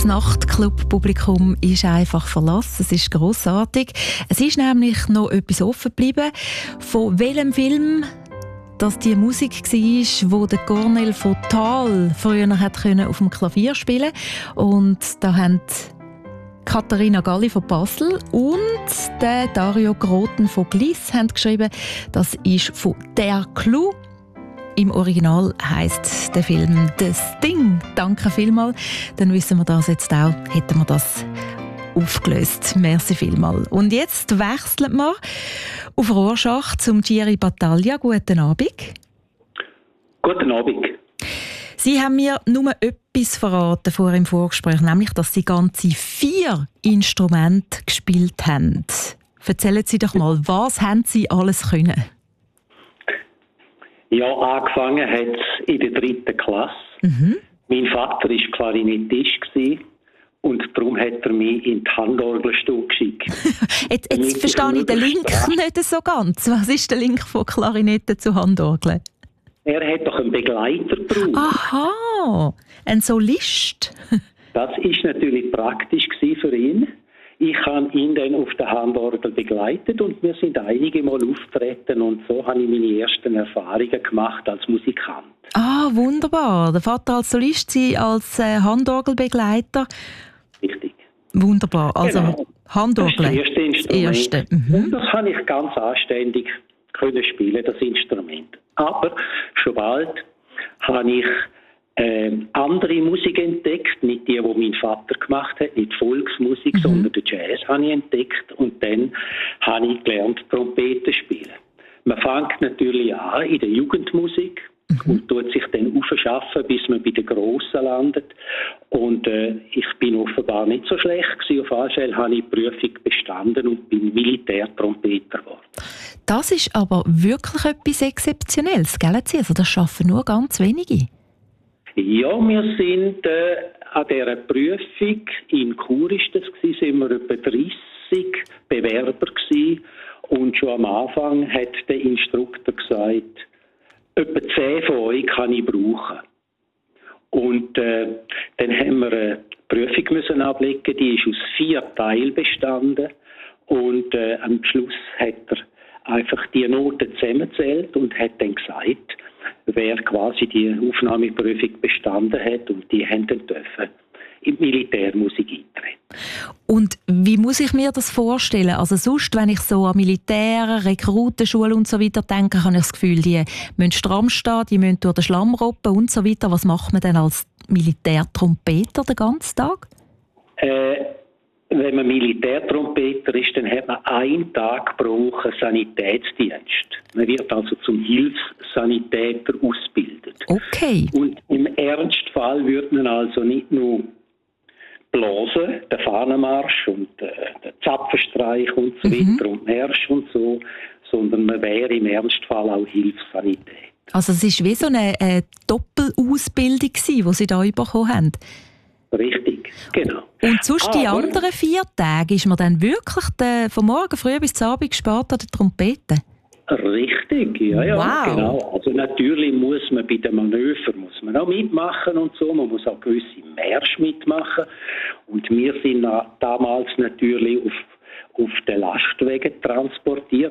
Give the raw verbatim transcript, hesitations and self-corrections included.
Das Nachtclub-Publikum ist einfach verlassen. Es ist grossartig. Es ist nämlich noch etwas offen geblieben. Von welchem Film dass die Musik war, wo der Cornel von Thal früher hat auf dem Klavier spielen konnte. Und da haben Katharina Galli von Basel und der Dario Groten von Gliss haben geschrieben, das ist von «Der Clou». Im Original heisst der Film «The Sting». Danke vielmals. Dann wissen wir das jetzt auch. Hätten wir das aufgelöst. Merci vielmals. Und jetzt wechseln wir auf Rorschach zum Thierry Battaglia. Guten Abend. Guten Abend. Sie haben mir nur etwas verraten vor im Vorgespräch, nämlich, dass Sie ganze vier Instrumente gespielt haben. Erzählen Sie doch mal, was haben Sie alles können? Ja, angefangen hat es in der dritten Klasse. Mhm. Mein Vater war Klarinettist und darum hat er mich in die Handorgelstunde geschickt. jetzt jetzt verstehe ich den Link nicht so ganz. Was ist der Link von Klarinette zu Handorgel? Er hat doch einen Begleiter gebraucht. Aha, ein Solist. Das war natürlich praktisch für ihn. Ich habe ihn dann auf der Handorgel begleitet und wir sind einige Mal auftreten und so habe ich meine ersten Erfahrungen gemacht als Musikant. Ah, wunderbar. Der Vater als Solist, Sie als äh, Handorgelbegleiter. Richtig. Wunderbar. Also genau. Handorgel. Das ist das erste Instrument. Das erste. Mhm. Und das habe ich ganz anständig können spielen, das Instrument. Aber schon bald habe ich äh, andere Musik entdeckt, nicht die, die mein Vater gemacht hat, nicht Volksmusik, mhm. sondern den Jazz habe ich entdeckt und dann habe ich gelernt, Trompete spielen. Man fängt natürlich an in der Jugendmusik mhm. und tut sich dann aufschaffen, bis man bei den Grossen landet. Und äh, ich bin offenbar nicht so schlecht gewesen. Auf alle Fälle habe ich die Prüfung bestanden und bin Militärtrompeter geworden. Das ist aber wirklich etwas Exzeptionelles, gell? Also das schaffen nur ganz wenige. Ja, wir sind äh, an dieser Prüfung, in Chur ist das gewesen, sind wir etwa dreissig Bewerber gewesen. Und schon am Anfang hat der Instruktor gesagt, etwa zehn von euch kann ich brauchen. Und äh, dann haben wir eine Prüfung müssen ablegen, die ist aus vier Teilen bestanden. Und äh, am Schluss hat er einfach die Noten zusammengezählt und hat dann gesagt, wer quasi die Aufnahmeprüfung bestanden hat und die haben dann dürfen in die Militärmusik eintreten. Und wie muss ich mir das vorstellen? Also sonst, wenn ich so an Militär, Rekrutenschule und so weiter denke, habe ich das Gefühl, die müssen stramm stehen, die müssen durch den Schlamm robben und so weiter. Was macht man denn als Militärtrompeter den ganzen Tag? Äh, wenn man Militärtrompeter ist, dann hat man einen Tag pro Woche Sanitätsdienst. Man wird also zum Hilfssanitäter ausgebildet. Okay. Und im Ernstfall wird man also nicht nur blasen, den Fahnenmarsch und äh, den Zapfenstreich und so mhm. weiter und Märsch und so, sondern man wäre im Ernstfall auch Hilfssanität. Also es war wie so eine äh, Doppelausbildung, die Sie da bekommen haben? Richtig, genau. Und sonst Aber die anderen vier Tage ist man dann wirklich de, von morgen früh bis zum Abend gespart an der Trompete? Richtig, ja, ja, wow. genau. Also natürlich muss man bei den Manövern muss man auch mitmachen und so. Man muss auch gewisse Märsche mitmachen. Und wir sind damals natürlich auf, auf den Lastwagen transportiert.